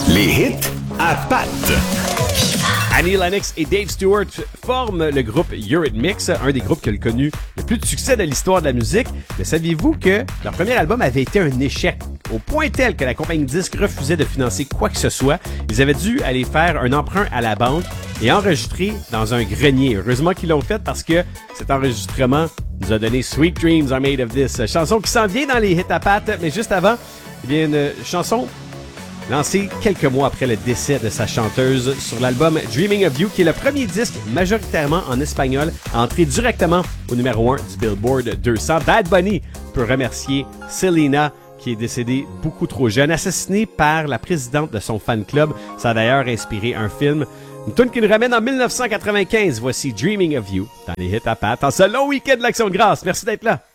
Les hits à Pat. Annie Lennox et Dave Stewart forment le groupe Eurythmics, un des groupes qui a connu le plus de succès de l'histoire de la musique. Mais saviez-vous que leur premier album avait été un échec? Au point tel que la compagnie disque refusait de financer quoi que ce soit. Ils avaient dû aller faire un emprunt à la banque et enregistrer dans un grenier. Heureusement qu'ils l'ont fait parce que cet enregistrement nous a donné Sweet Dreams Are Made of This, chanson qui s'en vient dans les hits à Pat. Mais juste avant, eh bien, une chanson lancé quelques mois après le décès de sa chanteuse sur l'album Dreaming of You, qui est le premier disque majoritairement en espagnol à entrer directement au numéro 1 du Billboard 200. Bad Bunny peut remercier Selena, qui est décédée beaucoup trop jeune, assassinée par la présidente de son fan club. Ça a d'ailleurs inspiré un film. Une tune qui nous ramène en 1995. Voici Dreaming of You dans les hits à Pat en ce long week-end de l'Action de grâce. Merci d'être là.